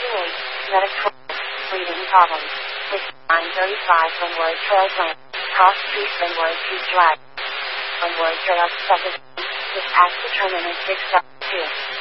Medical. Breathing problems. 935 Windward Trails Lane. Cross Street Windward to Drive. Windward Trails Subdivision. Dispatch to terminus 6 2.